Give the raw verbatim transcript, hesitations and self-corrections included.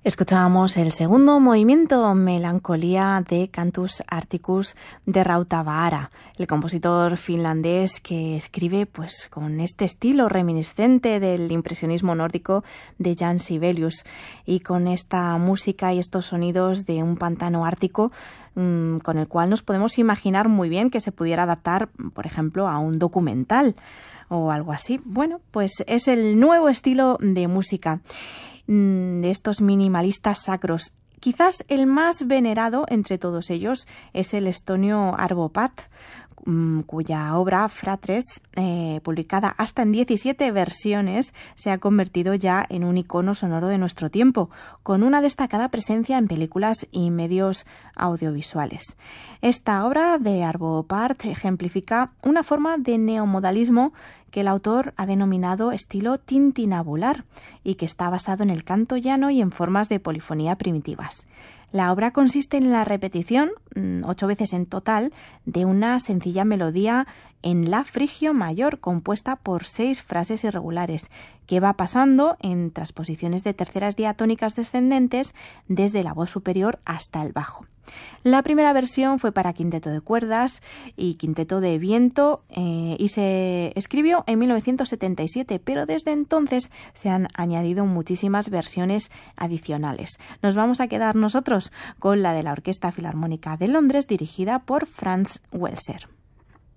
Escuchábamos el segundo movimiento, Melancolía, de Cantus Arcticus de Rautavaara, el compositor finlandés que escribe pues con este estilo reminiscente del impresionismo nórdico de Jan Sibelius, y con esta música y estos sonidos de un pantano ártico mmm, con el cual nos podemos imaginar muy bien que se pudiera adaptar, por ejemplo, a un documental o algo así. Bueno, pues es el nuevo estilo de música de estos minimalistas sacros. Quizás el más venerado entre todos ellos es el estonio Arvo Pärt, cuya obra Fratres, eh, publicada hasta en diecisiete versiones, se ha convertido ya en un icono sonoro de nuestro tiempo, con una destacada presencia en películas y medios audiovisuales. Esta obra de Arvo Pärt ejemplifica una forma de neomodalismo que el autor ha denominado estilo tintinabular y que está basado en el canto llano y en formas de polifonía primitivas. La obra consiste en la repetición, ocho veces en total, de una sencilla melodía en la frigio mayor compuesta por seis frases irregulares, que va pasando en transposiciones de terceras diatónicas descendentes desde la voz superior hasta el bajo. La primera versión fue para quinteto de cuerdas y quinteto de viento eh, y se escribió en mil novecientos setenta y siete, pero desde entonces se han añadido muchísimas versiones adicionales. Nos vamos a quedar nosotros con la de la Orquesta Filarmónica de Londres, dirigida por Franz Welser.